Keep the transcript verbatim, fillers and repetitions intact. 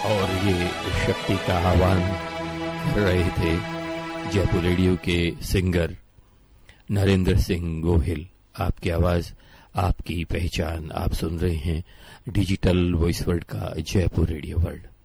और ये शक्ति का आह्वान कर रहे थे जयपुर रेडियो के सिंगर नरेंद्र सिंह गोहिल। आपकी आवाज, आपकी पहचान। आप सुन रहे हैं डिजिटल वॉइस वर्ल्ड का जयपुर रेडियो वर्ल्ड।